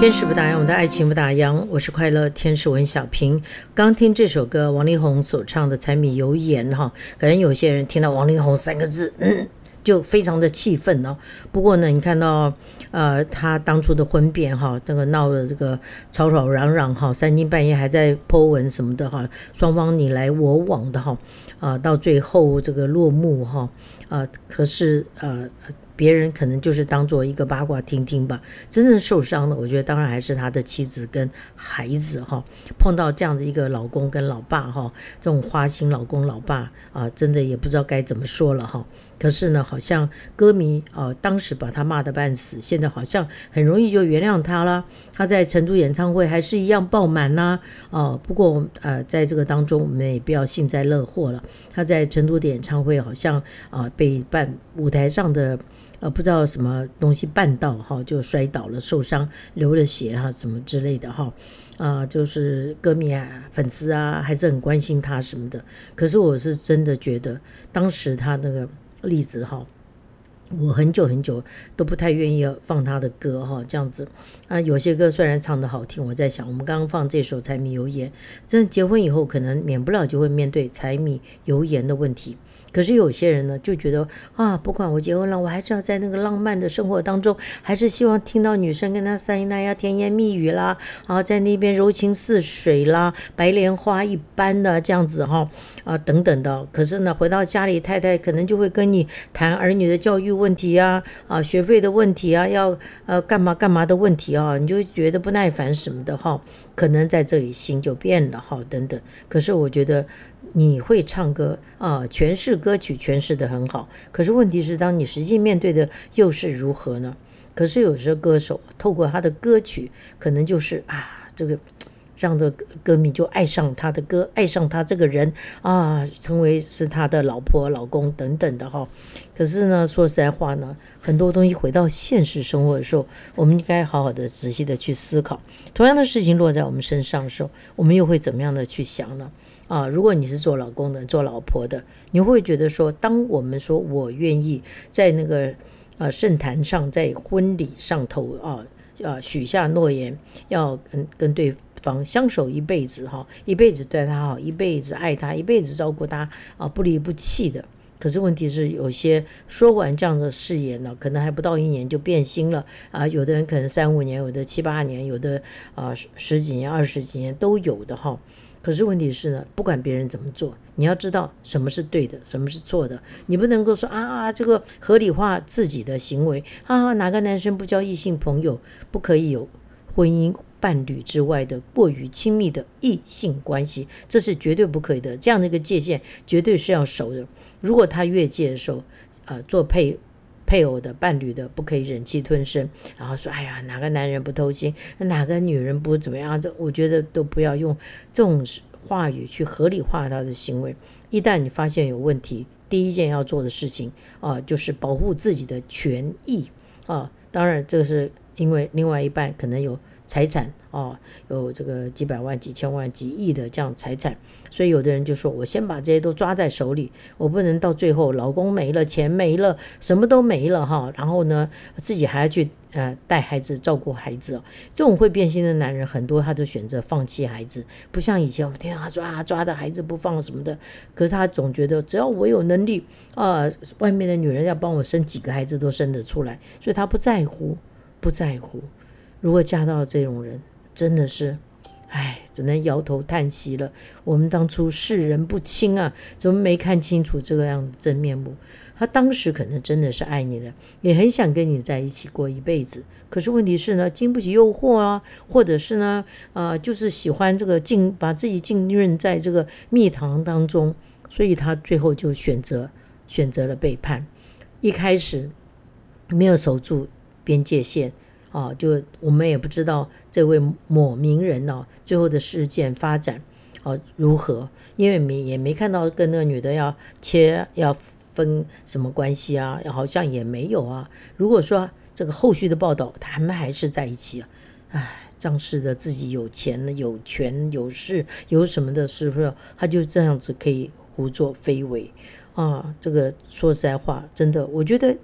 天使不打烊，我们的爱情不打烊。我是快乐天使文小平。刚听这首歌，王力宏所唱的《柴米油盐》哈，可能有些人听到王力宏三个字，就非常的气愤哦。不过呢，你看到他当初的婚变哈，这个闹的这个吵吵嚷嚷哈，三更半夜还在 po 文什么的哈，双方你来我往的哈，到最后这个落幕哈，可是别人可能就是当做一个八卦听听吧，真正受伤的我觉得当然还是他的妻子跟孩子哈，碰到这样的一个老公跟老爸哈，这种花心老公老爸真的也不知道该怎么说了哈。可是呢，好像歌迷当时把他骂得半死，现在好像很容易就原谅他了。他在成都演唱会还是一样爆满啦不过在这个当中我们也不要幸灾乐祸了。他在成都的演唱会好像被舞台上的不知道什么东西绊到哈，就摔倒了，受伤，流了血什么之类的哈。就是歌迷粉丝还是很关心他什么的。可是我是真的觉得，当时他那个例子哈，我很久都不太愿意放他的歌哈，这样子有些歌虽然唱得好听，我在想我们刚刚放这首柴米油盐，真的结婚以后可能免不了就会面对柴米油盐的问题。可是有些人呢就觉得不管我结婚了，我还是要在那个浪漫的生活当中，还是希望听到女生跟他撒一那呀甜言蜜语啦在那边柔情似水啦，白莲花一般的这样子等等的。可是呢回到家里，太太可能就会跟你谈儿女的教育问题学费的问题要干嘛干嘛的问题你就觉得不耐烦什么的可能在这里心就变了等等。可是我觉得你会唱歌诠释歌曲诠释得很好，可是问题是当你实际面对的又是如何呢？可是有时候歌手透过他的歌曲可能就是这个让这个歌迷就爱上他的歌，爱上他这个人成为是他的老婆老公等等的可是呢说实在话呢，很多东西回到现实生活的时候，我们应该好好的仔细的去思考，同样的事情落在我们身上的时候，我们又会怎么样的去想呢？如果你是做老公的做老婆的，你会觉得说，当我们说我愿意在那个圣坛上，在婚礼上头许下诺言，要跟对方相守一辈子一辈子对他好，一辈子爱他，一辈子照顾他不离不弃的。可是问题是有些说完这样的誓言呢，可能还不到1年就变心了有的人可能3-5年，有的7-8年，有的10几年20几年都有的可是问题是呢，不管别人怎么做，你要知道什么是对的，什么是错的。你不能够说这个合理化自己的行为哪个男生不交异性朋友，不可以有婚姻伴侣之外的过于亲密的异性关系，这是绝对不可以的。这样的一个界限绝对是要守的。如果他越界的时候做配偶的伴侣的不可以忍气吞声，然后说哪个男人不偷腥，哪个女人不怎么样，我觉得都不要用这种话语去合理化他的行为。一旦你发现有问题，第一件要做的事情就是保护自己的权益当然这是因为另外一半可能有财产有这个几百万几千万几亿的这样财产，所以有的人就说我先把这些都抓在手里，我不能到最后老公没了，钱没了，什么都没了然后呢自己还要去带孩子照顾孩子这种会变心的男人很多，他就选择放弃孩子，不像以前我们听到他说抓的孩子不放什么的，可是他总觉得只要我有能力外面的女人要帮我生几个孩子都生得出来，所以他不在乎。如果嫁到这种人，真的是只能摇头叹息了。我们当初世人不清怎么没看清楚这个样的真面目？他当时可能真的是爱你的，也很想跟你在一起过一辈子，可是问题是呢，经不起诱惑或者是呢就是喜欢这个把自己浸润在这个蜜糖当中，所以他最后就选择了背叛。一开始没有守住边界线就我们也不知道这位某名人最后的事件发展如何，因为也没看到跟那个女的要分什么关系好像也没有如果说这个后续的报道他们还是在一起仗势的自己有钱有权有势有什么的时候，他就这样子可以胡作非为这个说实在话真的我觉得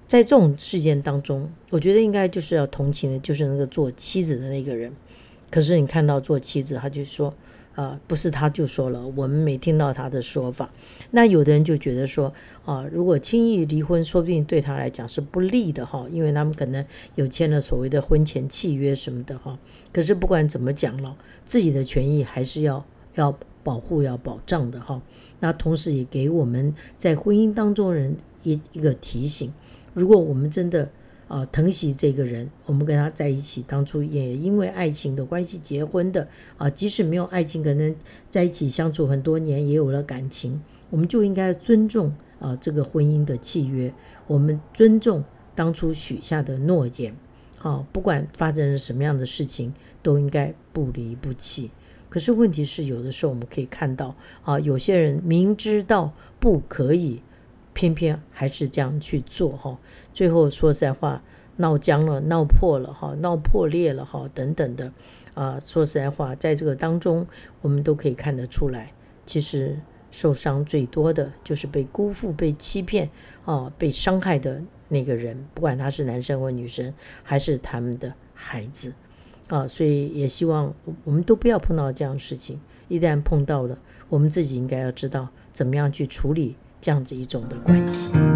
在这种事件当中，我觉得应该就是要同情的就是那个做妻子的那个人。可是你看到做妻子，他就说不是，他就说了，我们没听到他的说法。那有的人就觉得说如果轻易离婚，说不定对他来讲是不利的因为他们可能有签了所谓的婚前契约什么的可是不管怎么讲了，自己的权益还是要保护要保障的那同时也给我们在婚姻当中人一个提醒，如果我们真的疼惜这个人，我们跟他在一起，当初也因为爱情的关系结婚的即使没有爱情，可能在一起相处很多年也有了感情，我们就应该尊重这个婚姻的契约，我们尊重当初许下的诺言不管发生了什么样的事情，都应该不离不弃。可是问题是，有的时候我们可以看到有些人明知道不可以，偏偏还是这样去做最后说实在话闹僵了，闹破了闹破裂了等等的说实在话，在这个当中我们都可以看得出来，其实受伤最多的就是被辜负、被欺骗被伤害的那个人，不管他是男生或女生，还是他们的孩子所以也希望我们都不要碰到这样的事情，一旦碰到了，我们自己应该要知道怎么样去处理这样子一种的关系。